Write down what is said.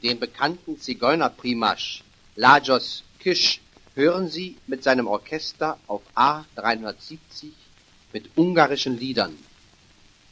den bekannten Zigeunerprimasch Lajos Kis hören Sie mit seinem Orchester auf A 370 mit ungarischen Liedern.